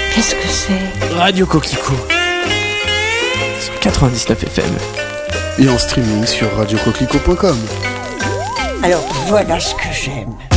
Qu'est-ce que c'est? Radio Coquelicot sur 99 FM. Et en streaming sur radiocoquelicot.com. Alors voilà ce que j'aime.